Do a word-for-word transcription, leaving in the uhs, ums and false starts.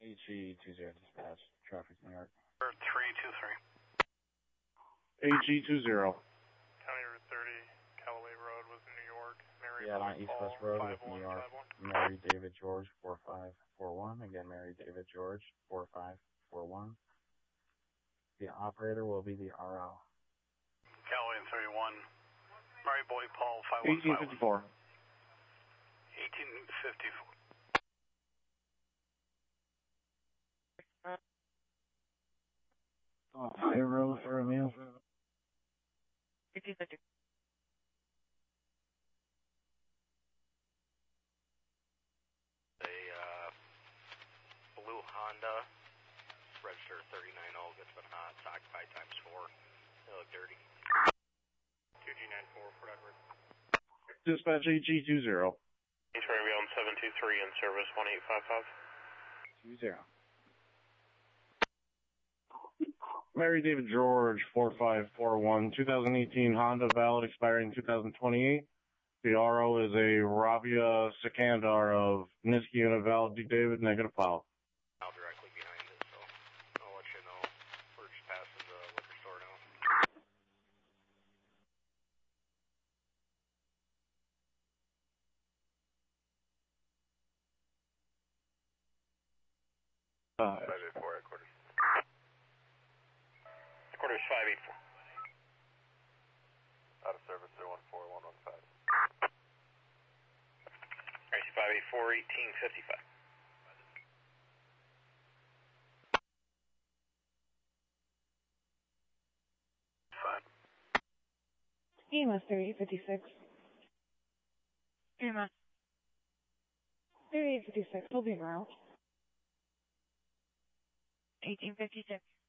H E two zero dispatch, traffic New York. three two three. H E two zero. County Route thirty, Callaway Road was in New York. Mary Yeah, on East West Road with New York. Mary David George four five four one. Again, Mary David George four five four one. The operator will be the R O. Callaway and thirty-one. Mary Boy Paul five one five one. eighteen fifty-four. eighteen fifty-four. Oh, Pharaoh for a meal. eighteen fifty. A uh, blue Honda, register thirty-nine oh, gets been hot, it's occupied times four. They look dirty. two G nine four, Fort Edward. Dispatch H E two zero. East Rainbow on seven two three in service one eight five five. two zero. Mary David George four five four one. twenty eighteen Honda, valid, expiring two thousand twenty-eight. The R O is a Ravia Sikandar of Niski Unit, valid, D. David, negative file. Now directly behind it, so I'll let you know. We're just passing the liquor store now. Uh, five eight four at quarters. Quarters five eight four. Out of service zero one four one one five. R C five eight four, eighteen fifty-five. Five. E M S thirty-eight fifty-six. E M S. thirty-eight fifty-six, will be around. eighteen fifty-six.